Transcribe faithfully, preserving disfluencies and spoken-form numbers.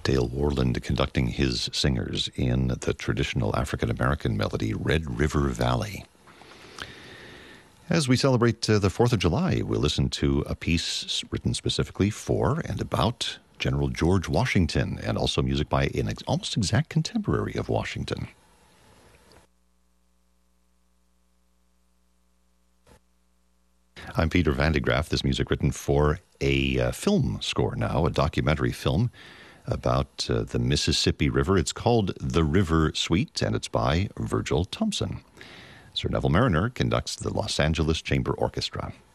Dale Worland conducting his singers in the traditional African-American melody, Red River Valley. As we celebrate uh, the fourth of July, we'll listen to a piece written specifically for and about General George Washington, and also music by an ex- almost exact contemporary of Washington. I'm Peter Van de Graaff. This music written for a uh, film score now, a documentary film about uh, the Mississippi River. It's called The River Suite, and it's by Virgil Thompson. Sir Neville Mariner conducts the Los Angeles Chamber Orchestra.